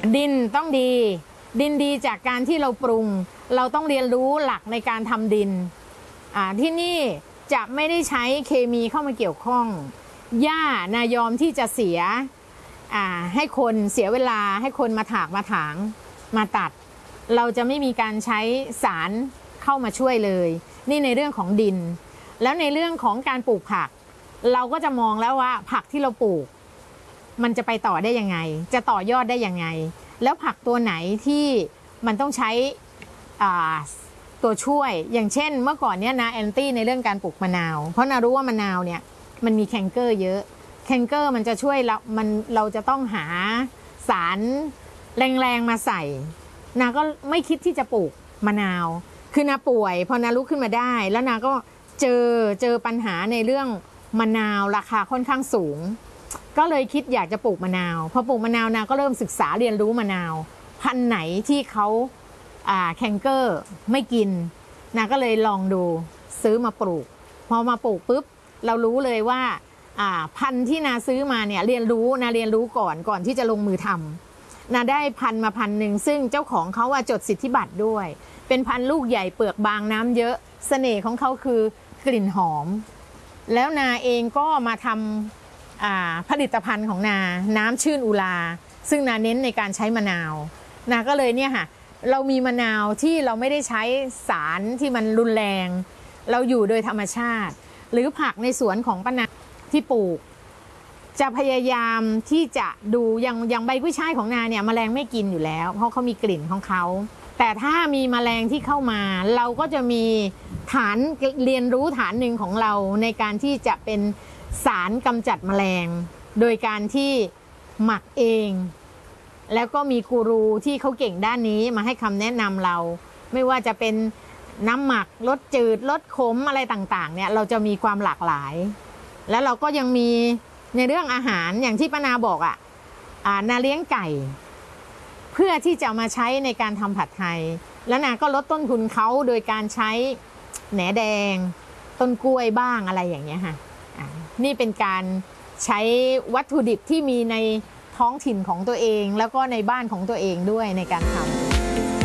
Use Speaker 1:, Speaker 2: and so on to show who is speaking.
Speaker 1: ดินต้องดีดินดีจากการที่เราปรุงเราต้องเรียนรู้หลักในการทำดินที่นี่จะไม่ได้ใช้เคมีเข้ามาเกี่ยวข้องหญ้านายอมที่จะเสียให้คนเสียเวลาให้คนมาถากมาถางมาตัดเราจะไม่มีการใช้สารเข้ามาช่วยเลยนี่ในเรื่องของดินแล้วในเรื่องของการปลูกผักเราก็จะมองแล้วว่าผักที่เราปลูกมันจะไปต่อได้ยังไงจะต่อยอดได้ยังไงแล้วผักตัวไหนที่มันต้องใช้ตัวช่วยอย่างเช่นเมื่อก่อนเนี้ยนะแอนตี้ในเรื่องการปลูกมะนาวเพราะนารู้ว่ามะนาวเนี่ยมันมีแคนเกอร์เยอะแคนเกอร์มันจะช่วยเราจะต้องหาสารแรงๆมาใส่นาก็ไม่คิดที่จะปลูกมะนาวคือนาป่วยพอนาลุกขึ้นมาได้แล้วนาก็เจอปัญหาในเรื่องมะนาวราคาค่อนข้างสูงก็เลยคิดอยากจะปลูกมะนาวพอปลูกมะนาวนาก็เริ่มศึกษาเรียนรู้มะนาวพันธุ์ไหนที่เขาแคนเกอร์ไม่กินนาก็เลยลองดูซื้อมาปลูกพอมาปลูกปุ๊บเรารู้เลยว่าพันธุ์ที่นาซื้อมาเนี่ยเรียนรู้ก่อนที่จะลงมือทำนาได้พันธุ์มาพันธุ์หนึ่งซึ่งเจ้าของเขาจดสิทธิบัตรด้วยเป็นพันธุ์ลูกใหญ่เปลือกบางน้ำเยอะเสน่ห์ของเขาคือกลิ่นหอมแล้วนาเองก็มาทำผลิตภัณฑ์ของนาน้ำชื่นอุราซึ่งนาเน้นในการใช้มะนาวนาก็เลยเนี่ยค่ะเรามีมะนาวที่เราไม่ได้ใช้สารที่มันรุนแรงเราอยู่โดยธรรมชาติหรือผักในสวนของป้านาที่ปลูกจะพยายามที่จะดูอย่างใบกุ้ยช่ายของนาเนี่ยแมลงไม่กินอยู่แล้วเพราะเขามีกลิ่นของเขาแต่ถ้ามีแมลงที่เข้ามาเราก็จะมีฐานเรียนรู้ฐานหนึ่งของเราในการที่จะเป็นสารกำจัดแมลงโดยการที่หมักเองแล้วก็มีกูรูที่เขาเก่งด้านนี้มาให้คำแนะนำเราไม่ว่าจะเป็นน้ำหมักลดจืดลดขมอะไรต่างๆเนี่ยเราจะมีความหลากหลายแล้วเราก็ยังมีในเรื่องอาหารอย่างที่ป้านาบอกนาเลี้ยงไก่เพื่อที่จะมาใช้ในการทำผัดไทยแล้วนาก็ลดต้นทุนเขาโดยการใช้แหนแดงต้นกล้วยบ้างอะไรอย่างเงี้ยค่ะนี่เป็นการใช้วัตถุดิบที่มีในท้องถิ่นของตัวเองแล้วก็ในบ้านของตัวเองด้วยในการทำ